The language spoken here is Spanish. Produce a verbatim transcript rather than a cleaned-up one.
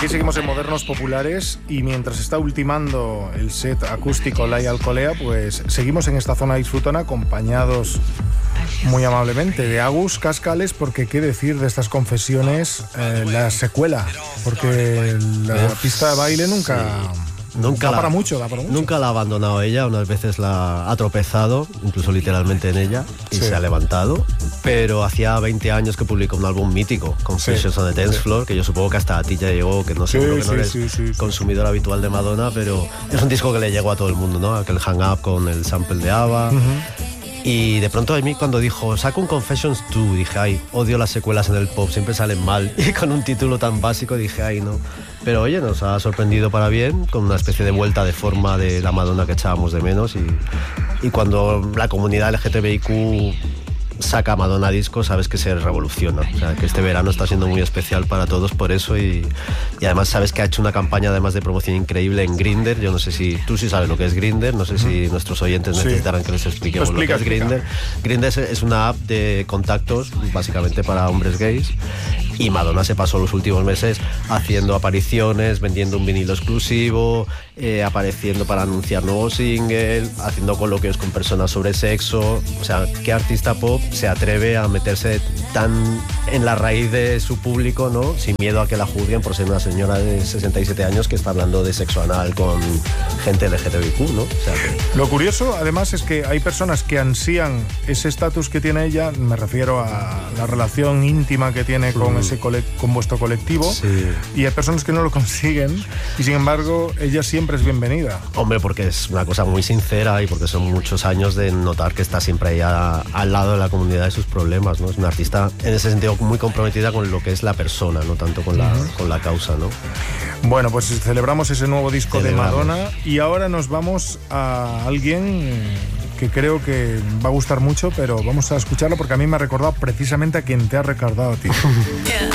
Aquí seguimos en Modernos Populares y mientras está ultimando el set acústico Lai Alcolea, pues seguimos en esta zona disfrutona acompañados muy amablemente de Agus Cascales, porque qué decir de estas confesiones, eh, la secuela, porque la Uf, pista de baile nunca... Sí. Nunca da la, para mucho, da para mucho. Nunca la ha abandonado ella, unas veces la ha tropezado, incluso literalmente en ella, y sí. se ha levantado. Pero hacía veinte años que publicó un álbum mítico, Confessions sí. on the Dance Floor, sí. que yo supongo que hasta a ti ya llegó, que no sí, seguro que no sí, eres sí, sí, sí. consumidor habitual de Madonna, pero es un disco que le llegó a todo el mundo, ¿no? Aquel Hang Up con el sample de ABBA. Uh-huh. Y de pronto a mí cuando dijo, saco un Confessions dos, dije, ay, odio las secuelas en el pop, siempre salen mal. Y con un título tan básico dije, ay, no. Pero oye, nos ha sorprendido para bien, con una especie de vuelta de forma de la Madonna que echábamos de menos. Y, y cuando la comunidad L G T B I Q saca Madonna disco, sabes que se revoluciona. O sea, que este verano está siendo muy especial para todos por eso. Y, y además sabes que ha hecho una campaña además de promoción increíble en Grindr. Yo no sé si tú sí sabes lo que es Grindr, no sé si nuestros oyentes sí. necesitarán que les expliquemos pues explica, lo que es Grindr. Grindr es, es una app de contactos básicamente para hombres gays. Y Madonna se pasó los últimos meses haciendo apariciones, vendiendo un vinilo exclusivo, eh, apareciendo para anunciar nuevos singles, haciendo coloquios con personas sobre sexo. O sea, ¿qué artista pop se atreve a meterse tan en la raíz de su público, ¿no? Sin miedo a que la juzguen por ser una señora de sesenta y siete años que está hablando de sexo anal con gente L G T B I Q, ¿no? O sea, que... Lo curioso, además, es que hay personas que ansían ese estatus que tiene ella, me refiero a la relación íntima que tiene con mm. ese cole- con vuestro colectivo, sí. y hay personas que no lo consiguen, y sin embargo, ella siempre es bienvenida. Hombre, porque es una cosa muy sincera y porque son muchos años de notar que está siempre ahí a, al lado de la comunidad de sus problemas, ¿no? Es una artista, en ese sentido, muy comprometida con lo que es la persona, no tanto con la, uh-huh. con la causa, ¿no? Bueno, pues celebramos ese nuevo disco celebramos. de Madonna y ahora nos vamos a alguien que creo que va a gustar mucho, pero vamos a escucharlo porque a mí me ha recordado precisamente a quien te ha recordado a ti.